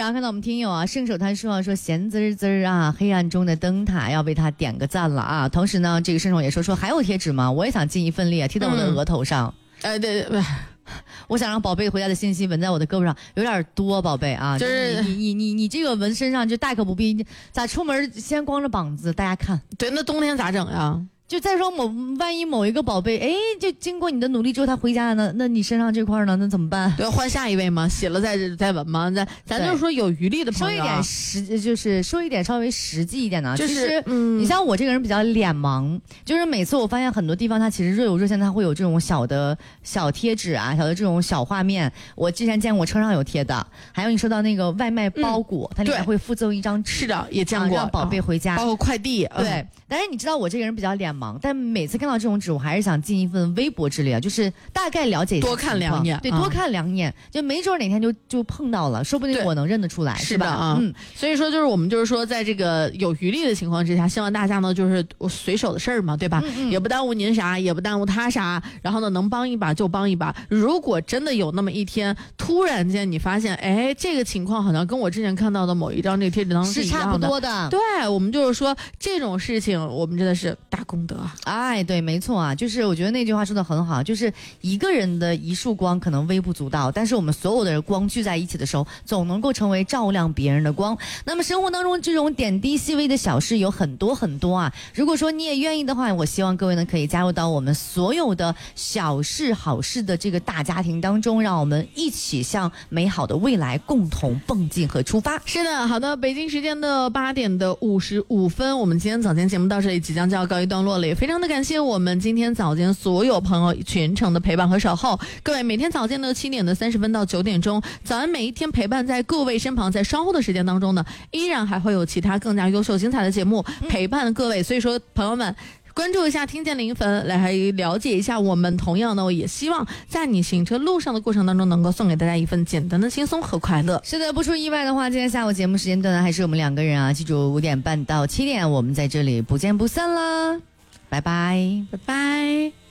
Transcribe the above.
然后看到我们听友啊，圣手他说咸滋滋啊，黑暗中的灯塔要为他点个赞了啊。同时呢，这个圣手也说还有贴纸吗？我也想尽一份力啊，贴在我的额头上。 对。 我想让宝贝回家的信息纹在我的胳膊上，有点多，宝贝啊， 就是你这个纹身上就大可不必，咋出门先光着膀子，大家看。 对，那冬天咋整呀？ 就再说万一某一个宝贝，哎，就经过你的努力之后他回家了呢，那你身上这块呢，那怎么办？ 对，换下一位吗？洗了再纹吗？咱就说有余力的朋友、啊， 说一点稍微实际一点的， 就是你像我这个人比较脸盲，就是每次我发现很多地方它其实热有热线，它会有这种小贴纸啊，小的这种小画面。我之前见过车上有贴的，还有你说到那个外卖包裹，它里面会附赠一张纸， 是的，也见过， 让宝贝回家， 包括快递。 对，但是你知道我这个人比较脸盲，但每次看到这种纸，我还是想尽一份微薄之力啊，就是大概了解一下， 多看两眼， 对，多看两眼，就没准哪天就碰到了，说不定我能认得出来，是吧？ 啊，所以说就是我们就是说，在这个有余力的情况之下，希望大家呢就是随手的事儿嘛，对吧？也不耽误您啥，也不耽误他啥，然后呢能帮一把就帮一把。如果真的有那么一天，突然间你发现，哎，这个情况好像跟我之前看到的某一张这个贴纸当中是差不多的， 对，我们就是说这种事情，我们真的是大功德。 哎，对，没错啊，就是我觉得那句话说的很好，就是一个人的一束光可能微不足道，但是我们所有的光聚在一起的时候，总能够成为照亮别人的光。那么生活当中这种点滴细微的小事有很多很多啊，如果说你也愿意的话，我希望各位呢可以加入到我们所有的小事好事的这个大家庭当中，让我们一起向美好的未来共同蹦进和出发。 是的，好的，北京时间的8点55分，我们今天早间节目到这里即将就要告一段落了，也非常的感谢我们今天早间所有朋友全程的陪伴和守候。各位每天早间的7点的30分到9点钟，早安每一天陪伴在各位身旁，在稍后的时间当中呢，依然还会有其他更加优秀精彩的节目陪伴各位。所以说朋友们，关注一下听见零粉，来了解一下我们。同样呢，我也希望在你行车路上的过程当中，能够送给大家一份简单的轻松和快乐。 是的，不出意外的话，今天下午节目时间段呢，还是我们2个人啊，记住5点半到7点，我们在这里不见不散啦，拜拜， 拜拜。